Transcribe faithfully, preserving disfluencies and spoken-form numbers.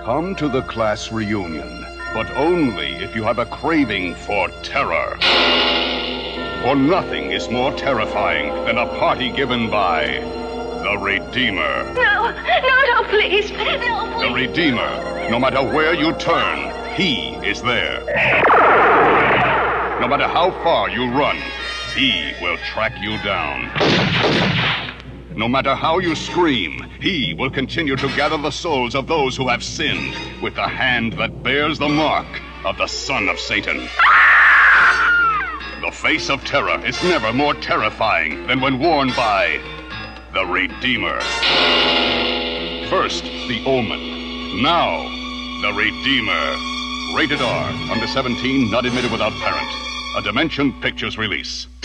Come to the class reunion, but only if you have a craving for terror. For nothing is more terrifying than a party given by the Redeemer. No, no, no, please. No, please. The Redeemer. No matter where you turn, he is there. No matter how far you run, he will track you down. No matter how you scream, he will continue to gather the souls of those who have sinned with the hand that bears the mark of the Son of Satan. The face of terror is never more terrifying than when worn by the Redeemer. First, the Omen. Now, the Redeemer. Rated R. Under seventeen, not admitted without parent. A Dimension Pictures release.